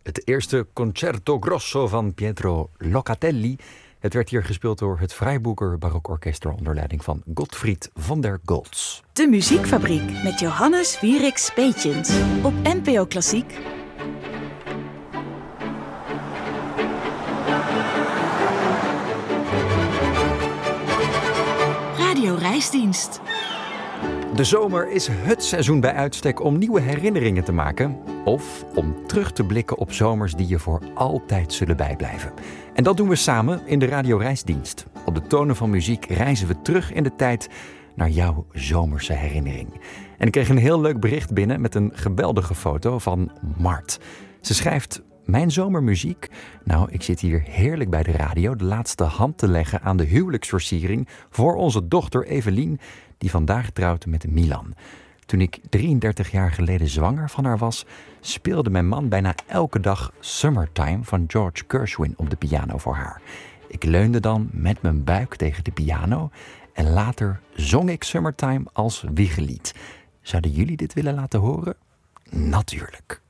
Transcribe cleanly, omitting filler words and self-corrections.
Het eerste Concerto Grosso van Pietro Locatelli. Het werd hier gespeeld door het Freiburger Barokorkest onder leiding van Gottfried van der Goltz. De Muziekfabriek met Johannes Wieriks Peetjens op NPO Klassiek. Radio Reisdienst. De zomer is het seizoen bij uitstek om nieuwe herinneringen te maken of om terug te blikken op zomers die je voor altijd zullen bijblijven. En dat doen we samen in de Radio Reisdienst. Op de tonen van muziek reizen we terug in de tijd naar jouw zomerse herinnering. En ik kreeg een heel leuk bericht binnen met een geweldige foto van Mart. Ze schrijft: mijn zomermuziek? Nou, ik zit hier heerlijk bij de radio de laatste hand te leggen aan de huwelijksversiering voor onze dochter Evelien, die vandaag trouwt met Milan. Toen ik 33 jaar geleden zwanger van haar was, speelde mijn man bijna elke dag Summertime van George Gershwin op de piano voor haar. Ik leunde dan met mijn buik tegen de piano en later zong ik Summertime als wiegelied. Zouden jullie dit willen laten horen? Natuurlijk.